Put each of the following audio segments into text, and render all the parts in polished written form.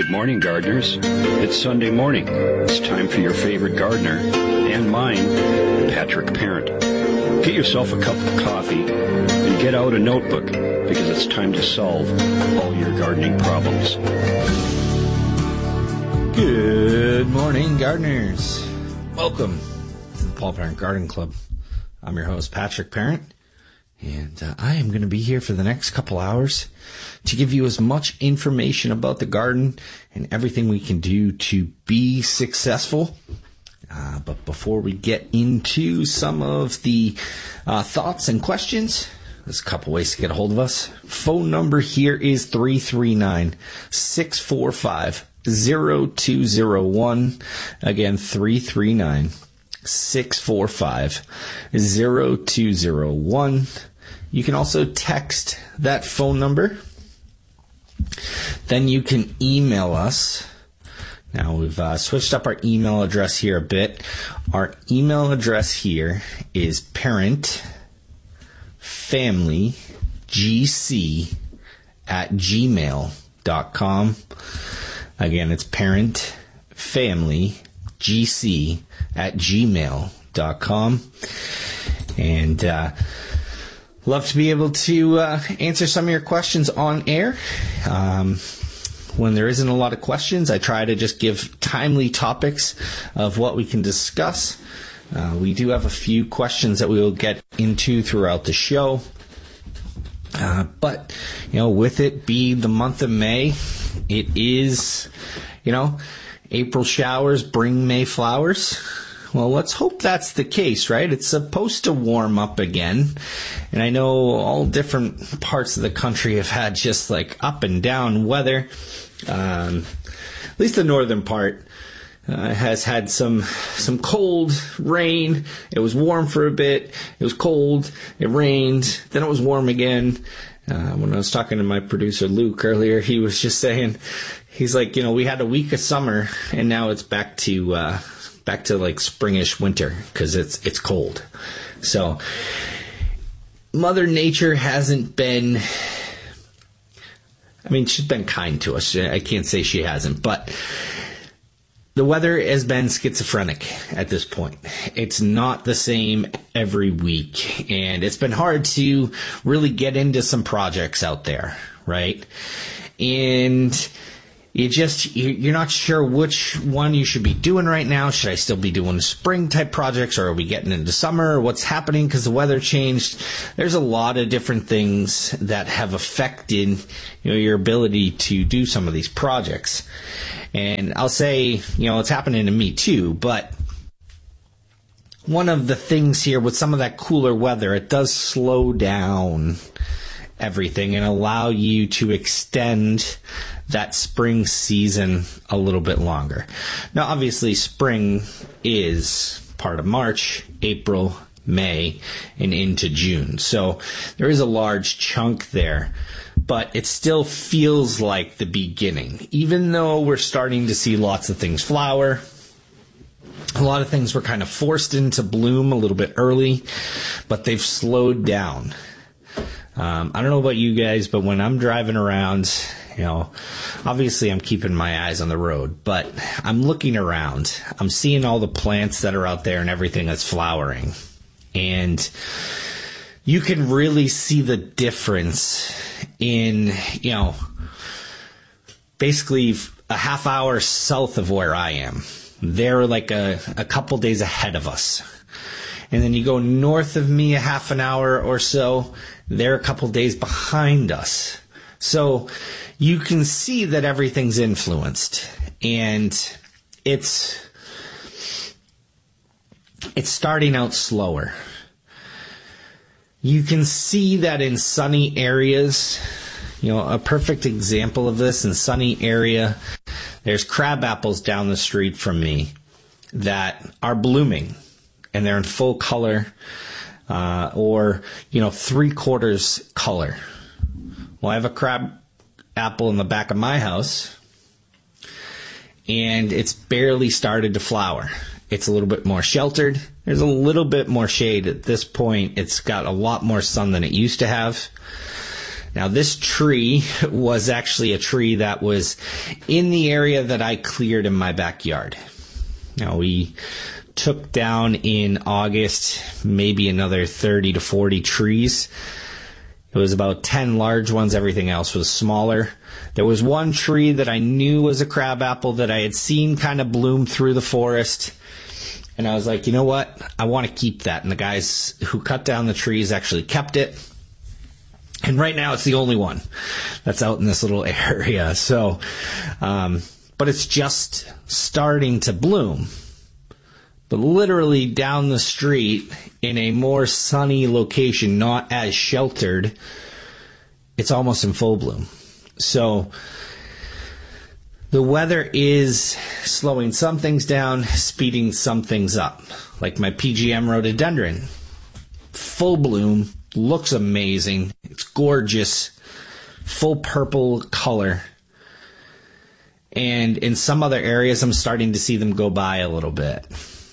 Good morning, gardeners. It's Sunday morning. It's time for your favorite gardener, and mine, Patrick Parent. Get yourself a cup of coffee and get out a notebook, because it's time to solve all your gardening problems. Good morning, gardeners. Welcome to the Paul Parent Garden Club. I'm your host, Patrick Parent, and I am going to be here for the next couple hours to give you as much information about the garden and everything we can do to be successful. But before we get into some of the thoughts and questions, there's a couple ways to get a hold of us. Phone number here is 339-645-0201. Again, 339-645-0201. You can also text that phone number. Then you can email us. Now, we've switched up our email address here a bit. Our email address here is parentfamilygc@gmail.com. Again, it's parentfamilygc@gmail.com. And love to be able to answer some of your questions on air. When there isn't a lot of questions, I try to just give timely topics of what we can discuss. We do have a few questions that we will get into throughout the show. But, with it being the month of May, it is, April showers bring May flowers. Well, let's hope that's the case, right? It's supposed to warm up again. And I know all different parts of the country have had just like up and down weather. At least the northern part has had some cold rain. It was warm for a bit. It was cold. It rained. Then it was warm again. When I was talking to my producer, Luke, earlier, he was just saying, he's like, we had a week of summer and now it's back to like springish winter because it's cold. So Mother Nature hasn't been, she's been kind to us. I can't say she hasn't, but the weather has been schizophrenic at this point. It's not the same every week, and it's been hard to really get into some projects out there, right? And you're not sure which one you should be doing right now. Should I still be doing spring type projects, or are we getting into summer, or what's happening because the weather changed? There's a lot of different things that have affected your ability to do some of these projects. And I'll say, it's happening to me too, but one of the things here with some of that cooler weather, it does slow down everything and allow you to extend that spring season a little bit longer. Now, obviously, spring is part of March, April, May, and into June. So there is a large chunk there, but it still feels like the beginning. Even though we're starting to see lots of things flower, a lot of things were kind of forced into bloom a little bit early, but they've slowed down. I don't know about you guys, but when I'm driving around, obviously I'm keeping my eyes on the road, but I'm looking around. I'm seeing all the plants that are out there and everything that's flowering. And you can really see the difference in, basically a half hour south of where I am. They're like a couple days ahead of us. And then you go north of me a half an hour or so, they're a couple days behind us. So you can see that everything's influenced, and it's starting out slower. You can see that in sunny areas. A perfect example of this in sunny area, there's crab apples down the street from me that are blooming, and they're in full color, or 3/4 color. Well, I have a crab apple in the back of my house, and it's barely started to flower. It's a little bit more sheltered. There's a little bit more shade at this point. It's got a lot more sun than it used to have. Now, this tree was actually a tree that was in the area that I cleared in my backyard. Now, we took down in August maybe another 30 to 40 trees. It was about 10 large ones. Everything else was smaller. There was one tree that I knew was a crabapple that I had seen kind of bloom through the forest. And I was like, you know what? I want to keep that. And the guys who cut down the trees actually kept it. And right now it's the only one that's out in this little area. So, but it's just starting to bloom. But literally down the street in a more sunny location, not as sheltered, it's almost in full bloom. So the weather is slowing some things down, speeding some things up. Like my PGM rhododendron, full bloom, looks amazing. It's gorgeous, full purple color. And in some other areas, I'm starting to see them go by a little bit.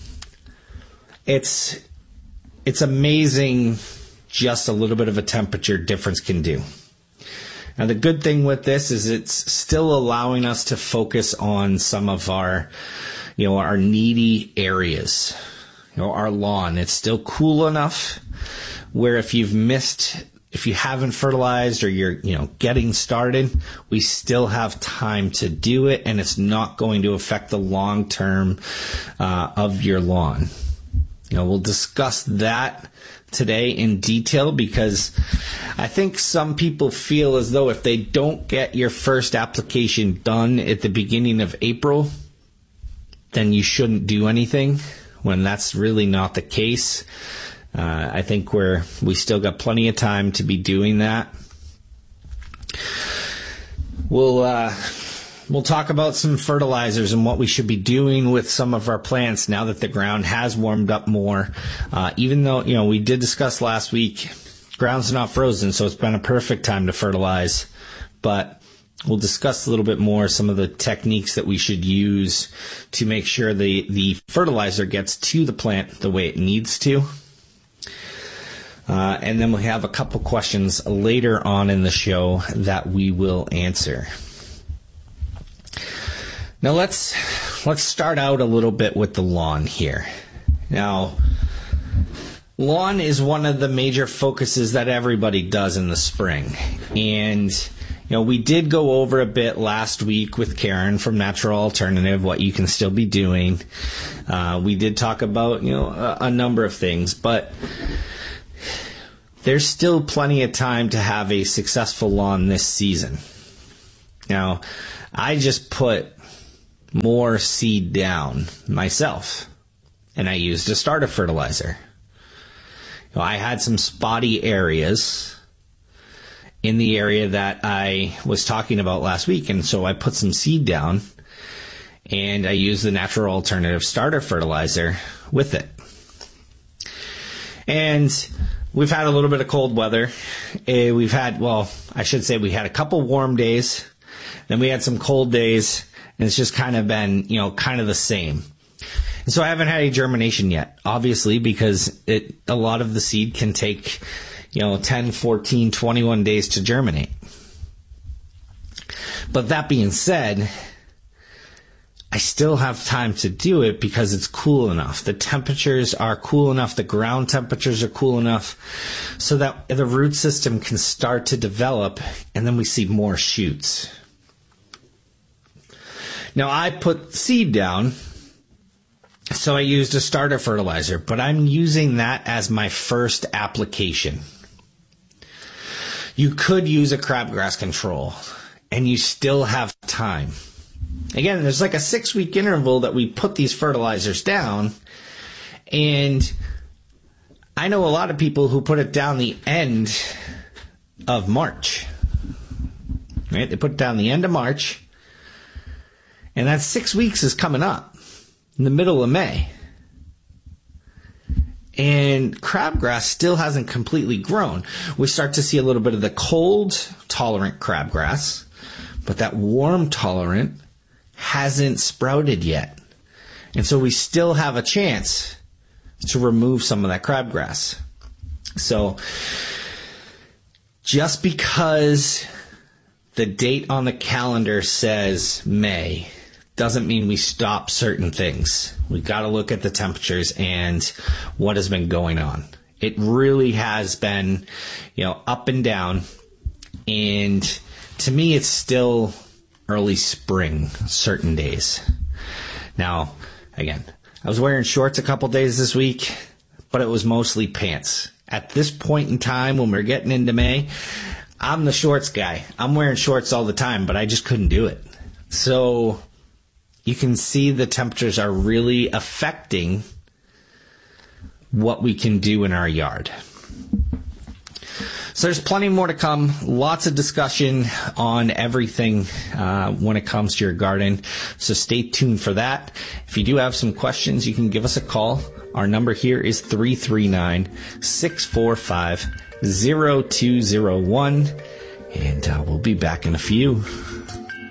It's amazing just a little bit of a temperature difference can do. Now, the good thing with this is it's still allowing us to focus on some of our, our needy areas. Our lawn. It's still cool enough where if you haven't fertilized or you're, getting started, we still have time to do it, and it's not going to affect the long term of your lawn. We'll discuss that today in detail because I think some people feel as though if they don't get your first application done at the beginning of April, then you shouldn't do anything, when that's really not the case. I think we still got plenty of time to be doing that. We'll talk about some fertilizers and what we should be doing with some of our plants now that the ground has warmed up more. Even though, we did discuss last week, ground's not frozen, so it's been a perfect time to fertilize. But we'll discuss a little bit more some of the techniques that we should use to make sure the fertilizer gets to the plant the way it needs to. And then we'll have a couple questions later on in the show that we will answer. Now let's start out a little bit with the lawn here. Now, lawn is one of the major focuses that everybody does in the spring. And, we did go over a bit last week with Karen from Natural Alternative, what you can still be doing. We did talk about, a number of things, but there's still plenty of time to have a successful lawn this season. Now, I just put more seed down myself, and I used a starter fertilizer. I had some spotty areas in the area that I was talking about last week, and so I put some seed down, and I used the Natural Alternative starter fertilizer with it. And we've had a little bit of cold weather. We had a couple warm days, then we had some cold days, and it's just kind of been, kind of the same. And so I haven't had any germination yet, obviously, because a lot of the seed can take, 10, 14, 21 days to germinate. But that being said, I still have time to do it because it's cool enough. The temperatures are cool enough. The ground temperatures are cool enough so that the root system can start to develop, and then we see more shoots. Now, I put seed down, so I used a starter fertilizer, but I'm using that as my first application. You could use a crabgrass control, and you still have time. Again, there's like a 6-week interval that we put these fertilizers down, and I know a lot of people who put it down the end of March. Right? They put it down the end of March. And that 6 weeks is coming up in the middle of May. And crabgrass still hasn't completely grown. We start to see a little bit of the cold-tolerant crabgrass, but that warm-tolerant hasn't sprouted yet. And so we still have a chance to remove some of that crabgrass. So just because the date on the calendar says May doesn't mean we stop certain things. We got to look at the temperatures and what has been going on. It really has been, up and down. And to me, it's still early spring certain days. Now, again, I was wearing shorts a couple days this week, but it was mostly pants. At this point in time, when we're getting into May, I'm the shorts guy. I'm wearing shorts all the time, but I just couldn't do it. So you can see the temperatures are really affecting what we can do in our yard. So there's plenty more to come. Lots of discussion on everything when it comes to your garden. So stay tuned for that. If you do have some questions, you can give us a call. Our number here is 339-645-0201. And we'll be back in a few.